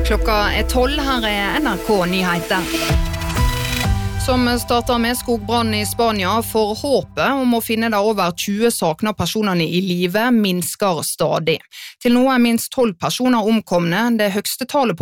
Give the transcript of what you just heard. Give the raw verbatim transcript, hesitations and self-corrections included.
Klokka er tolv, her er N R K-nyheter. Som starter med skogbrann i Spania, for håpet om å finne de over tjue sakna personene i live minsker stadig. Til nå er minst tolv personer omkomne, det høgste tallet på